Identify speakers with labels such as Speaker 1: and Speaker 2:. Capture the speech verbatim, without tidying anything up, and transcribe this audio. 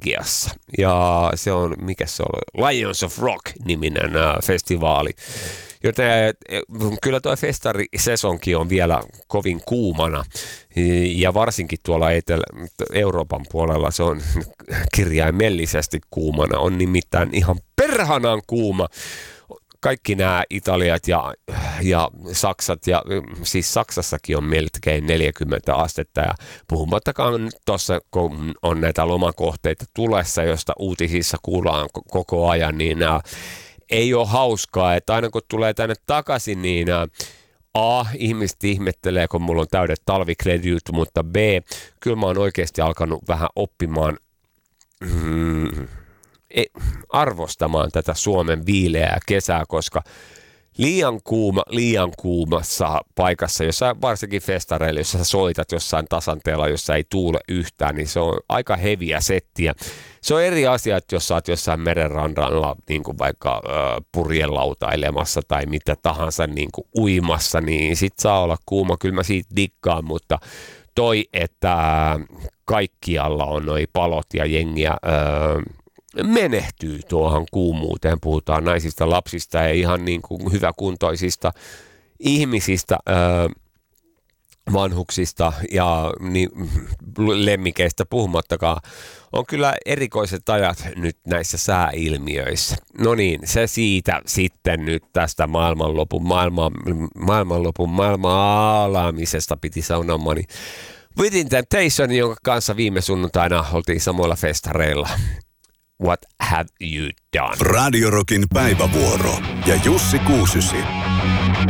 Speaker 1: Belgiassa. Ja se on, mikä se on, Lions of Rock-niminen uh, festivaali. Joten kyllä tuo festarisesonkin on vielä kovin kuumana ja varsinkin tuolla Etelä- Euroopan puolella se on kirjaimellisesti kuumana. On nimittäin ihan perhanan kuuma. Kaikki nämä Italiat ja, ja Saksat, ja siis Saksassakin on melkein neljäkymmentä astetta ja puhumattakaan tuossa, kun on näitä lomakohteita tulessa, josta uutisissa kuullaan koko ajan, niin nämä ei ole hauskaa, että aina kun tulee tänne takaisin, niin A, ihmiset ihmettelee, kun mulla on täydet talvikledjut, mutta B, kyllä mä oon oikeasti alkanut vähän oppimaan, mm, arvostamaan tätä Suomen viileää kesää, koska liian kuuma, liian kuumassa paikassa, jossa varsinkin festareilla, jossa sä soitat jossain tasanteella, jossa ei tuule yhtään, niin se on aika heviä settiä. Se on eri asia, että jos sä oot jossain merenrannalla niin kuin vaikka äh, purjelautailemassa tai mitä tahansa niin kuin uimassa, niin sit saa olla kuuma. Kyllä mä siitä dikkaan, mutta toi, että kaikkialla on noi palot ja jengiä äh, menehtyy tuohon kuumuuteen. Puhutaan naisista, lapsista ja ihan niin kuin hyväkuntoisista ihmisistä, öö, vanhuksista ja niin, lemmikeistä puhumattakaan. On kyllä erikoiset ajat nyt näissä sääilmiöissä. No niin, se siitä sitten nyt tästä maailmanlopun, maailman, maailmanlopun maailmanalaamisesta piti sanoa. Niin Within Temptation, jonka kanssa viime sunnuntaina oltiin samoilla festareilla. What have you done?
Speaker 2: Radio Rockin päivävuoro ja Jussi Kuusysi.